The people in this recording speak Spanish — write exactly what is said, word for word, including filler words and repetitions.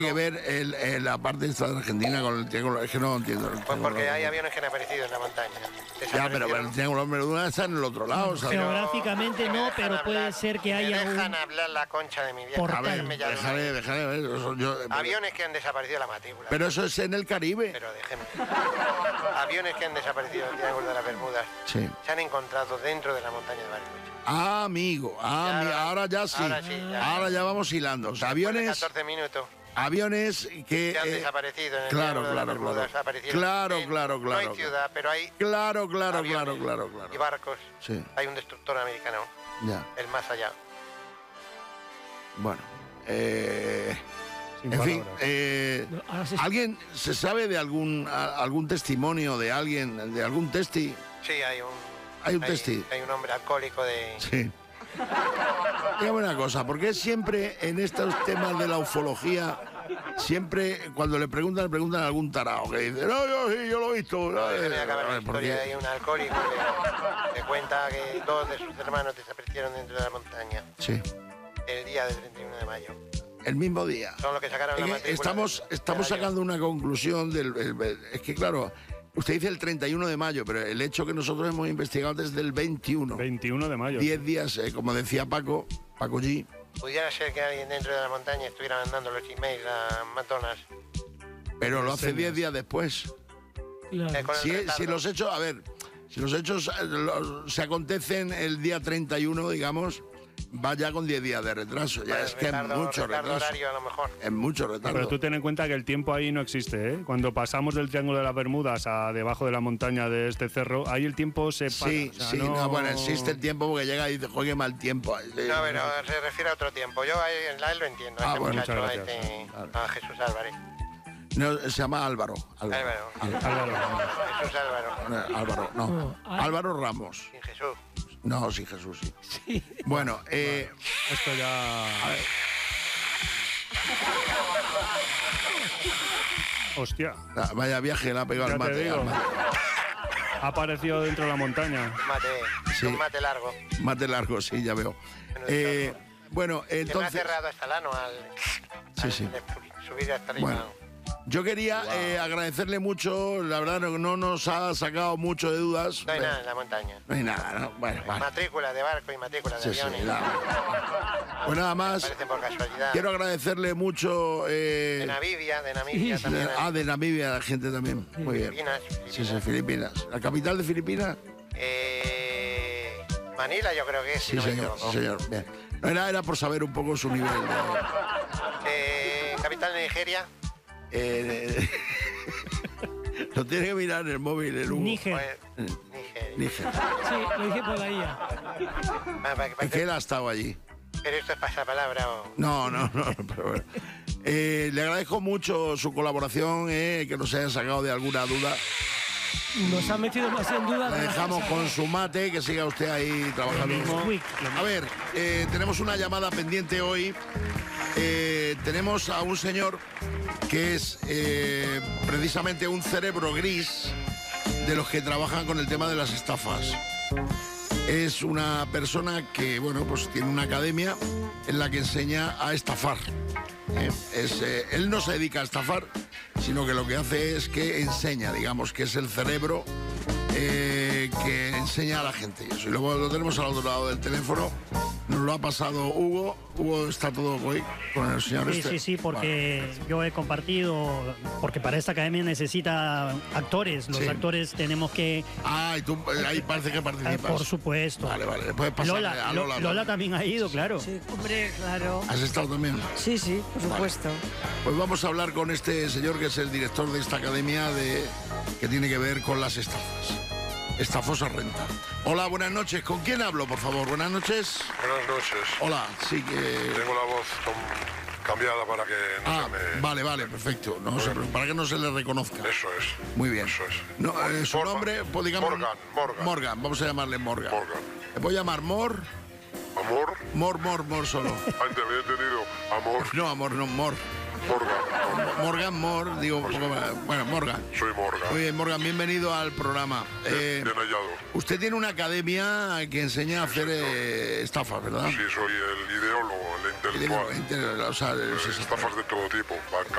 que ver el, el, la parte esta de Argentina con el triángulo, es que no entiendo. Pues porque hay aviones que han aparecido en la montaña. Ya, pero, pero el triángulo de Bermuda está en el otro lado, ¿sabes? Geográficamente no, pero hablar, puede ser que haya me dejan un... hablar la concha de mi vieja. Portal. A ver, déjale, déjale ver. Eso, yo, pero, aviones que han desaparecido la matrícula. Pero eso es en el Caribe. Pero déjeme. Aviones que han desaparecido del triángulo de las Bermudas. Sí. Se han encontrado dentro de la montaña de Bariloche. Ah, amigo. Ah, ahora, ahora ya sí. Ahora, sí, ya. ahora ya vamos hilando. O sea, aviones... catorce minutos. Aviones que... Que han eh, desaparecido en el claro, triángulo de las claro, Bermudas. claro. Aparecieron Claro, en- claro, claro. No hay ciudad, pero hay Claro, claro, aviones claro, claro, claro. y barcos. Sí, Hay un destructor americano, ya. el más allá. Bueno. Eh, Sin en fin, palabras. eh, Ahora se- ¿alguien se sabe de algún a- algún testimonio de alguien, de algún testi? Sí, hay un... Hay un testi. Hay un hombre alcohólico de... Sí. Dígame una cosa, porque siempre en estos temas de la ufología, siempre cuando le preguntan, le preguntan a algún tarao que dice, no, yo sí, yo lo he visto. No, Eh, déjeme acabar la eh, ¿por historia. qué? Hay un alcohólico que, que cuenta que dos de sus hermanos desaparecieron dentro de la montaña Sí, el día del treinta y uno de mayo. el mismo día. Son los que sacaron la Es que matrícula. estamos del- estamos del año. sacando una conclusión del... el- el- es que claro, usted dice el treinta y uno de mayo, pero el hecho que nosotros hemos investigado desde el veintiuno. veintiuno de mayo. Diez días, eh, como decía Paco, Paco G. Pudiera ser que alguien dentro de la montaña estuviera mandando los emails a McDonald's. Pero lo hace Señas. diez días después. Claro. Eh, con el Si, retardo. si los hechos, a ver, si los hechos eh, los- se acontecen el día treinta y uno, digamos, va ya con diez días de retraso. Ya Bueno, es que es retardo- mucho retardo retraso. horario a lo mejor. Es mucho retardo. Pero tú ten en cuenta que el tiempo ahí no existe, ¿eh? Cuando pasamos del Triángulo de las Bermudas a debajo de la montaña de este cerro, ahí el tiempo se para. Sí, o sea, sí, no, bueno, existe el tiempo porque llega y dice, juegue mal tiempo. Sí. No, pero se refiere a otro tiempo. Yo a él, a él lo entiendo. A Ah, este bueno, muchacho, a, muchas gracias. este, Claro. a Jesús Álvarez. No, se llama Álvaro. Álvaro. Álvaro. Álvaro, Jesús Álvaro. Eh, Álvaro, no. No, Al- Álvaro Ramos. Sin Jesús. No, sí, Jesús, sí. Sí. Bueno, eh, esto ya. Hostia, ah, vaya viaje le ha pegado ya el te mate. digo. al mate. Ha aparecido dentro de la montaña. Un mate, Sí. un mate largo. Mate largo, sí, ya veo. Eh, bueno, Que me ha entonces... cerrado hasta el ano al, Sí, al sí. subir hasta arriba. Bueno. Yo quería eh, agradecerle mucho, la verdad no, no nos ha sacado mucho de dudas. No hay pero- nada en la montaña. No hay nada, ¿no? Bueno, vale. Matrícula de barco y matrícula de Sí, sí, aviones. nada. Pues nada más, Parecen por casualidad. quiero agradecerle mucho... eh, De Namibia, de Namibia Sí, también. de- hay. ah, de Namibia, la gente también. Muy bien. Filipinas, Sí, sí, Filipinas. Filipinas. ¿La capital de Filipinas? Eh, Manila yo creo que es, si Sí, no me señor, equivoco. sí, señor. Bien. No, era, era por saber un poco su nivel de... Eh, capital de Nigeria. eh, lo tiene que mirar en el móvil, el Hugo. Níger. Pues, Nigeria. Níger. Sí, lo dije por la I A. Ah, pa- pa- Es que él ha estado allí. Pero esto es pasapalabra o... No, no, no, pero bueno. Eh, le agradezco mucho su colaboración, eh, que nos haya sacado de alguna duda. Nos ha metido más en duda. Le de la dejamos cosa. con su mate, que siga usted ahí trabajando. Nesquik. A ver, eh, tenemos una llamada pendiente hoy. Eh, tenemos a un señor que es eh, precisamente un cerebro gris de los que trabajan con el tema de las estafas. Es una persona que, bueno, pues tiene una academia en la que enseña a estafar. ¿eh? Es, eh, él no se dedica a estafar, sino que lo que hace es que enseña, digamos, que es el cerebro eh, que enseña a la gente. Y eso. Y luego lo tenemos al otro lado del teléfono. Nos lo ha pasado Hugo. Hugo está todo hoy con el señor Sí, este. sí, sí, porque yo he compartido, porque para esta academia necesita actores. Los Sí. actores tenemos que, Ah, y tú eh, ahí parece que eh, participas. por supuesto. Vale, vale. Le puedes pasarle Lola, a Lo- Lola. Lola también ha ido, claro. Sí, hombre, claro. ¿Has estado también? Sí, sí, por supuesto. Pues vamos a hablar con este señor que es el director de esta academia de que tiene que ver con las estafas. Estafosa renta. Hola, buenas noches. ¿Con quién hablo, por favor? Buenas noches. Buenas noches. Hola, sí que... Tengo la voz com- cambiada para que no Ah, se me... vale, vale, perfecto. No se preocupe, para que no se le reconozca. Eso es. Muy bien. Eso es. No, eh, su Morgan. nombre, pues digamos... Morgan, Morgan. Morgan, vamos a llamarle Morgan. Morgan. ¿Le puedo llamar Mor? Amor. Mor, Mor, Mor solo. Antes había entendido. Amor. No, amor, no, Mor. Morgan. Morgan, Mor, digo, un poco más- bueno, Morgan. Soy Morgan. Muy bien, Morgan, bienvenido al programa. Eh, Bien hallado. usted tiene una academia que enseña a hacer eh, estafas, ¿verdad? Sí, soy el ideólogo, el Digo, intelectual. inter- o sea, Eh, es- es- Estafas de todo tipo.